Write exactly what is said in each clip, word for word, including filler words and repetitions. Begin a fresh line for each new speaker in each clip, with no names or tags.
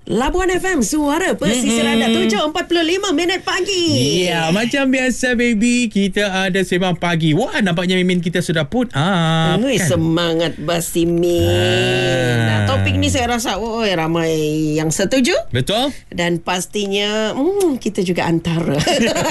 Labuan F M, suara pesisir anda. Tujuh empat puluh lima minit pagi.
Ya, macam biasa baby, kita ada sembang pagi. Wah, nampaknya Mimin kita sudah pun ah,
Ui,
kan?
semangat Basi Min.
Ah.
Nah, topik ni saya rasa oh, ramai yang setuju.
Betul?
Dan pastinya hmm, kita juga antara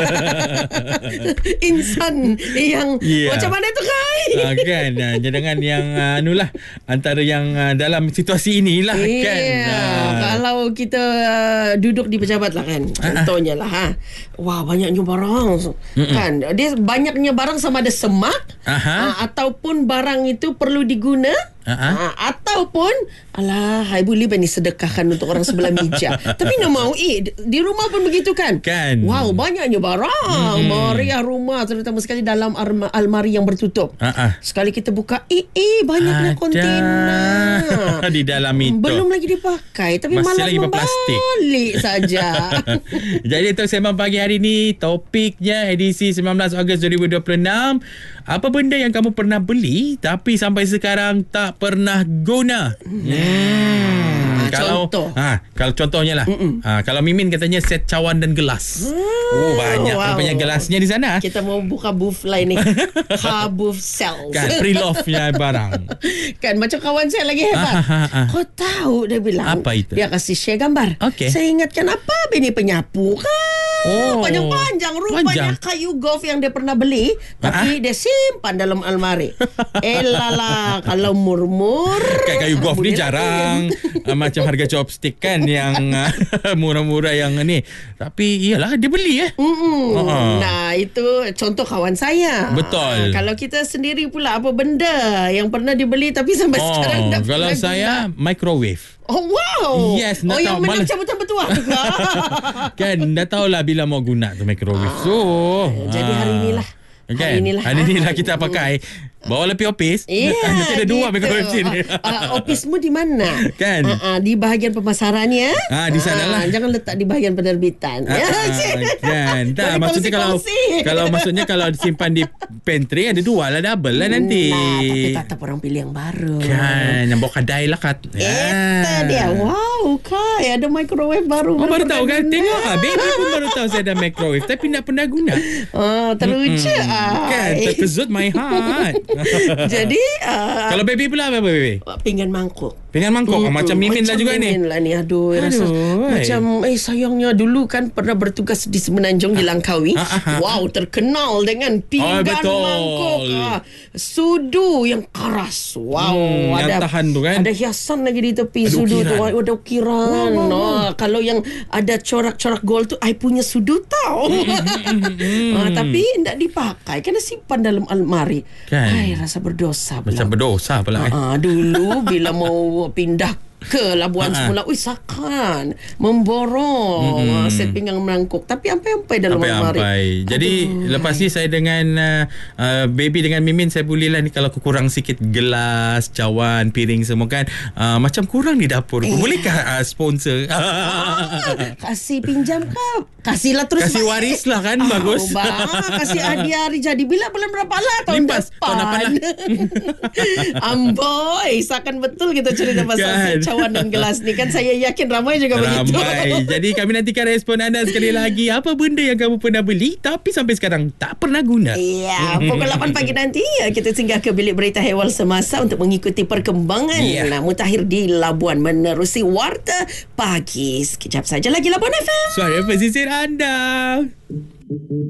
insan yang
Yeah.
macam mana tu Kai?
Ah, kan ah, jangan yang ah, anulah antara yang ah, dalam situasi inilah
Iya,
kan. Ah.
kalau kita uh, duduk di pejabat lah kan, contohnya lah ha. Wah, banyaknya barang. Mm-mm. Kan, dia banyaknya barang sama ada semak uh, ataupun barang itu perlu diguna. Uh-huh. Ha, ataupun alah, hai boleh ni sedekahkan untuk orang sebelah meja. Tapi nak mau eh di rumah pun begitu kan?
Kan.
Wow, banyaknya barang. Hmm. Meriah rumah, terutama sekali dalam arma, almari yang bertutup. Uh-huh. Sekali kita buka, eh eh banyaknya kontainer
di dalam itu.
Belum lagi dipakai, tapi
masih
malah
lagi
membalik saja.
Jadi untuk sembang pagi hari ni, topiknya edisi sembilan belas Ogos dua ribu dua puluh enam. Apa benda yang kamu pernah beli tapi sampai sekarang tak pernah guna? Hmm. Kalau
contoh.
Ha, kalau contohnya lah. Ha, kalau Mimin katanya set cawan dan gelas. Hmm. Oh, banyak wow. Rupanya gelasnya di sana.
Kita mau buka booth lain ni. Car booth sales.
Kan, pre-love-nya barang.
Kan, macam kawan saya lagi hebat. Ah, ah, ah. Kau tahu dia bilang.
Apa itu?
Dia kasih share gambar.
Okay.
Saya ingatkan apa ini penyapu kan?
Oh,
panjang-panjang. Rupanya panjang. Kayu golf yang dia pernah beli. Tapi ah? dia simpan dalam almari. Eh lala, kalau murmur.
Kan kayu golf ni jarang. uh, macam harga chopstick kan yang uh, murah-murah yang ni. Tapi iyalah dia beli eh. Uh-huh.
Nah, itu contoh kawan saya.
Betul.
Uh, kalau kita sendiri pula apa benda yang pernah dibeli tapi sampai
oh,
sekarang tak
kalau
pernah
saya
guna.
Microwave.
Oh wow.
Yes,
oh yang menang
malas.
cabutan betua.
Kan dah tahulah bila mau guna tu microwave. Ah, so,
jadi hari inilah.
Kan? Hari inilah, hari inilah kita pakai. Bawa lebih office.
Yeah,
nanti ada
gitu.
dua microwave sini.
Uh, office-mu di mana?
Kan?
Uh, uh, di bahagian pemasarannya.
Ah, di sana lah.
Uh, jangan letak di bahagian penerbitan.
Uh, uh, kan? Tak, maksudnya kalau kalau maksudnya kalau disimpan di pantry ada dua lah, double lah nanti.
Nah, tapi tetap orang pilih yang baru.
Kan, yang bawa kedai lah kat.
Eta dia. Wow, Kai, ada microwave baru.
Oh, baru tahu kan? Tengok ah, baby pun baru tahu saya ada microwave tapi tak pernah guna.
Oh, teruja.
Mm-mm. Kan, terkejut my heart.
Jadi uh,
kalau baby pula apa baby?
Pinggan mangkuk.
Pinggan mangkuk mm-hmm. oh, macam Mimin lah juga ni.
Mimin lah ni. Aduh, aduh rasa ay. Macam eh sayangnya dulu kan pernah bertugas di Semenanjung di Langkawi. Ah, ah, ah, wow, terkenal dengan pinggan oh, mangkuk. Ah, sudu yang keras. Wow,
hmm,
ada
yang tahan tu kan.
Ada hiasan lagi di tepi ada sudu ukiran. tu. Ada ukiran. Wow, wow, wow. Oh, kalau yang ada corak-corak gold tu I punya sudu tau. ah, tapi tidak dipakai kena simpan dalam almari. Kan. Ay, rasa berdosa pula.
Macam berdosa pula. Eh.
Uh, dulu bila mau pindah ke Labuan uh-huh. semula, wih sakan memborong mm-hmm. set pinggang mangkuk tapi ampai-ampai dalam almari.
Jadi aduh, lepas ni saya dengan uh, uh, baby dengan Mimin saya bolehlah ni kalau kurang sikit gelas, cawan, piring semua kan uh, macam kurang di dapur. Eh. Bolehkah uh, sponsor?
Ah, kasih pinjam ke? Kasihlah terus.
Kasih waris lah kan. Oh, bagus.
Bang, kasih hadiah hari jadi bila bulan berapa lah tahun
Limpas,
depan.
Tahun depan lah.
Amboy, seakan betul kita cerita pasal kan. Cawan dan gelas ni kan saya yakin ramai juga
ramai.
begitu.
Ramai. Jadi kami nantikan respon anda sekali lagi. Apa benda yang kamu pernah beli tapi sampai sekarang tak pernah guna?
Ya, pukul lapan pagi nanti ya, kita singgah ke bilik berita hewal semasa untuk mengikuti perkembangan ya. Nah, Mutakhir di Labuan menerusi Warta Pagi. Sekejap saja lagi Labuan F M.
Suara pesisir anda.